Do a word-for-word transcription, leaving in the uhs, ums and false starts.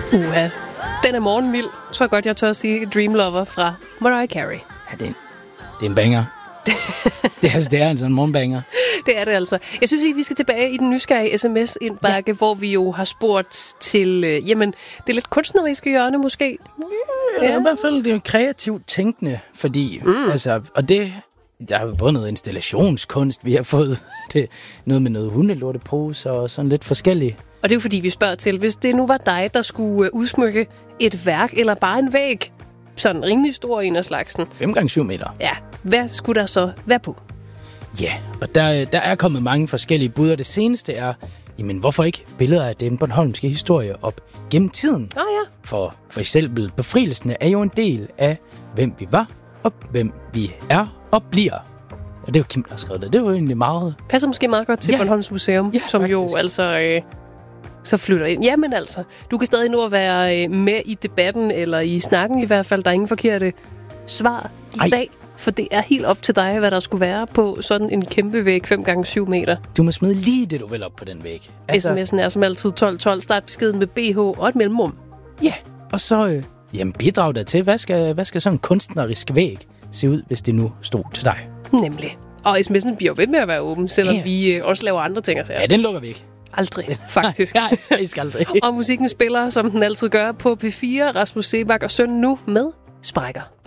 Uha. Den er morgenmild, tror jeg godt, jeg tør at sige. Dream Lover fra Mariah Carey. Ja, det er en, det er en banger. det, er, det er altså en morgenbanger. Det er det altså. Jeg synes ikke, vi skal tilbage i den nysgerrige sms-indbakke, ja. Hvor vi jo har spurgt til, øh, jamen, det lidt kunstneriske hjørne måske. Ja, ja. I hvert fald det er jo kreativt tænkende, fordi, mm. altså, og det, der har jo både noget installationskunst, vi har fået det, noget med noget hundelortepose og sådan lidt forskellige. Og det er jo fordi, vi spørger til, hvis det nu var dig, der skulle udsmykke et værk eller bare en væg, sådan rimelig stor en af slagsen. fem gange syv meter. Ja, hvad skulle der så være på? Ja, og der, der er kommet mange forskellige bud, og det seneste er, jamen hvorfor ikke billeder af den bornholmske historie op gennem tiden? Ah, ja. For for eksempel befrielsen er jo en del af, hvem vi var, og hvem vi er og bliver. Og det er jo Kim, der har skrevet det. Det var jo egentlig meget... Passer måske meget godt til ja. Bornholms Museum, ja, som faktisk. Jo altså... Øh, så flytter ind. Jamen altså, du kan stadig nå at være øh, med i debatten, eller i snakken i hvert fald. Der er ingen forkerte svar i Ej. dag. For det er helt op til dig, hvad der skulle være på sådan en kæmpe væg, fem gange syv meter. Du må smide lige det, du vil op på den væg. Altså... sms'en er som altid tolv tolv. Start beskeden med B H og et mellemrum. Ja, og så øh, jamen, bidrag der til, hvad skal, hvad skal sådan en kunstnerisk væg se ud, hvis det nu stod til dig? Nemlig. Og sms'en bliver ved med at være åben, selvom ja. vi øh, også laver andre ting. Altså. Ja, den lukker vi ikke. Aldrig, faktisk. Nej, nej, jeg skal aldrig. Og musikken spiller, som den altid gør, på P fire. Rasmus Seebach og Søn nu med Sprækker.